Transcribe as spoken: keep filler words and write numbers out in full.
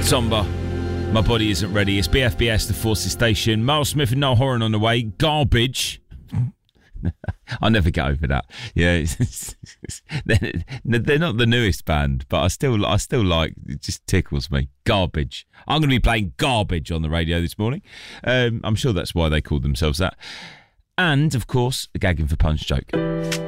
Somber. My body isn't ready. It's B F B S, the Forces Station. Miles Smith and Noel Horan on the way. Garbage. I'll never get over that. Yeah, it's, it's, it's, they're, they're not the newest band, but I still, I still like. It just tickles me. Garbage. I'm going to be playing Garbage on the radio this morning. Um, I'm sure that's why they called themselves that. And of course, a gagging for punch joke.